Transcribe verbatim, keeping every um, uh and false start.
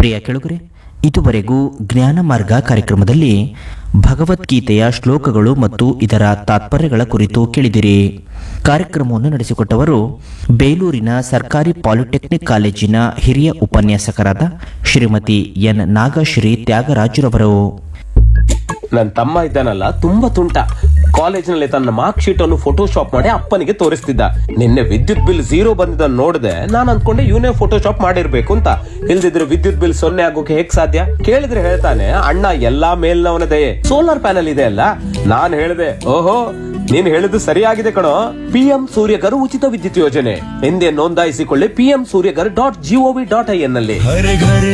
ಪ್ರಿಯ ಕೆಳಗರೆ, ಇದುವರೆಗೂ ಜ್ಞಾನ ಮಾರ್ಗ ಕಾರ್ಯಕ್ರಮದಲ್ಲಿ ಭಗವದ್ಗೀತೆಯ ಶ್ಲೋಕಗಳು ಮತ್ತು ಇದರ ತಾತ್ಪರ್ಯಗಳ ಕುರಿತು ಕೇಳಿದಿರಿ. ಕಾರ್ಯಕ್ರಮವನ್ನು ನಡೆಸಿಕೊಟ್ಟವರು ಬೇಲೂರಿನ ಸರ್ಕಾರಿ ಪಾಲಿಟೆಕ್ನಿಕ್ ಕಾಲೇಜಿನ ಹಿರಿಯ ಉಪನ್ಯಾಸಕರಾದ ಶ್ರೀಮತಿ ಎನ್ ನಾಗಶ್ರೀ ತ್ಯಾಗರಾಜುರವರು. ನನ್ನ ತಮ್ಮ ಇದ್ದಾನಲ್ಲ, ತುಂಬಾ ತುಂಟ. ಕಾಲೇಜಿನಲ್ಲಿ ತನ್ನ ಮಾರ್ಕ್ ಶೀಟ್ ಅನ್ನು ಫೋಟೋಶಾಪ್ ಮಾಡಿ ಅಪ್ಪನಿಗೆ ತೋರಿಸ್ತಿದ್ದ. ನಿನ್ನೆ ವಿದ್ಯುತ್ ಬಿಲ್ ಝೀರೋ ಬಂದಿದ್ದನ್ನು ನೋಡಿದೆ. ನಾನು ಅನ್ಕೊಂಡೆ ಇವನೇ ಫೋಟೋಶಾಪ್ ಮಾಡಿರ್ಬೇಕು ಅಂತ. ಇಲ್ದಿದ್ರೆ ವಿದ್ಯುತ್ ಬಿಲ್ ಸೊನ್ನೆ ಆಗೋಕೆ ಹೇಗ್ ಸಾಧ್ಯ? ಕೇಳಿದ್ರೆ ಹೇಳ್ತಾನೆ, ಅಣ್ಣ ಎಲ್ಲಾ ಮೇಲ್ನವನ ದಯೆ, ಸೋಲಾರ್ ಪ್ಯಾನಲ್ ಇದೆ ಅಲ್ಲ. ನಾನ್ ಹೇಳಿದೆ, ಓಹೋ ನೀನ್ ಹೇಳಿದ್ದು ಸರಿಯಾಗಿದೆ ಕಣೋ. ಪಿಎಂ ಸೂರ್ಯಗರ್ ಉಚಿತ ವಿದ್ಯುತ್ ಯೋಜನೆ ಎಂದೇ ನೋಂದಾಯಿಸಿಕೊಳ್ಳಿ PM Surya Ghar dot gov dot I N ನಲ್ಲಿ.